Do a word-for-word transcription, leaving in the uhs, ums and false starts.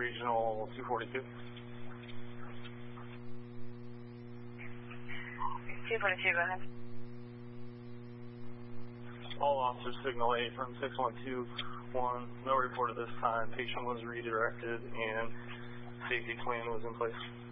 Regional two forty-two. two forty-two, go ahead. All officers signal eight from six one two one. No report at this time. Patient was redirected and safety plan was in place.